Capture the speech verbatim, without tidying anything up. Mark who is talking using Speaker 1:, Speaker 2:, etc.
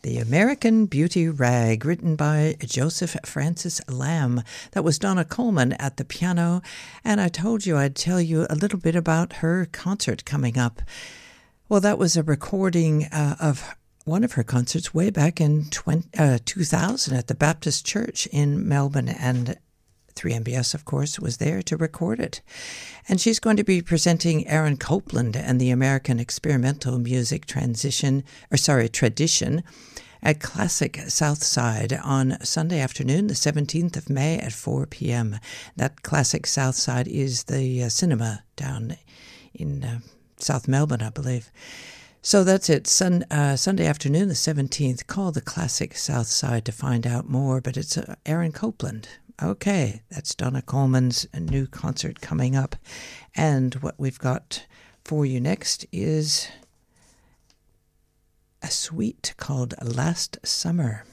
Speaker 1: The American Beauty Rag, written by Joseph Francis Lamb. That was Donna Coleman at the piano, and I told you I'd tell you a little bit about her concert coming up. Well, that was a recording uh, of one of her concerts way back in twenty, uh, two thousand at the Baptist Church in Melbourne, and three M B S, of course, was there to record it. And she's going to be presenting Aaron Copland and the American Experimental Music Transition, or sorry, Tradition at Classic Southside on Sunday afternoon, the seventeenth of May at four p.m. That Classic Southside is the uh, cinema down in uh, South Melbourne, I believe. So that's it. Sun, uh, Sunday afternoon, the seventeenth. Call the Classic Southside to find out more, but it's uh, Aaron Copland. Okay, that's Donna Coleman's new concert coming up. And what we've got for you next is a suite called Last Summer.